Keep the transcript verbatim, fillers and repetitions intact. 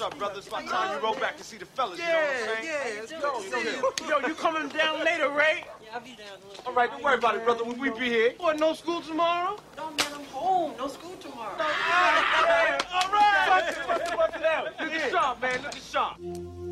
up, brother? It's about time you roll back to see the fellas, Yeah, you know what I'm saying? yeah, let's go. See you. Yo, you coming down later, Ray? Yeah, I'll be down a little. All right, don't worry about it, brother. We be here. What, no school tomorrow? No, man, I'm home. No school tomorrow. All right. All right. Look at sharp, man. Look at sharp.